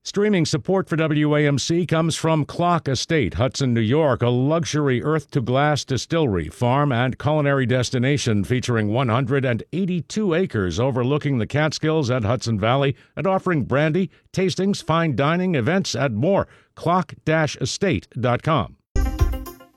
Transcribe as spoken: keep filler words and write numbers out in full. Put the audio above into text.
Streaming support for W A M C comes from Clock Estate, Hudson, New York, a luxury earth-to-glass distillery, farm, and culinary destination featuring one hundred eighty-two acres overlooking the Catskills and Hudson Valley and offering brandy, tastings, fine dining, events, and more. clock estate dot com.